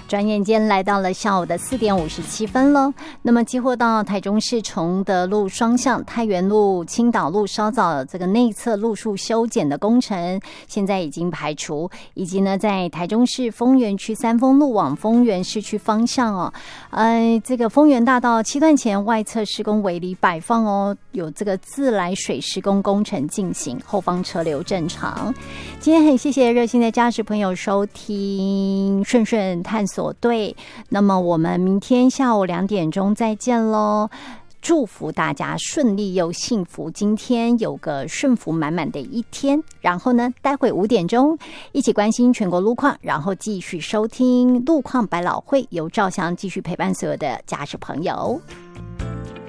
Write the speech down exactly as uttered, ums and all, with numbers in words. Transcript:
转眼间来到了下午的四点五十七分了。那么接获到台中市崇德路双向、太原路、青岛路稍早这个内侧路树修剪的工程，现在已经排除，以及呢在台中市丰原区三丰路往丰原市区方向哦，呃，这个丰原大道七段前外侧施工围篱摆放哦，有这个自来水施工工程进行，后方车流正常。今天很谢谢热心的驾驶朋友收听顺顺探索队，那么我们明天下午两点钟再见咯，祝福大家顺利又幸福，今天有个顺福满满的一天。然后呢，待会五点钟一起关心全国路况，然后继续收听路况百老汇，由赵翔继续陪伴所有的驾驶朋友。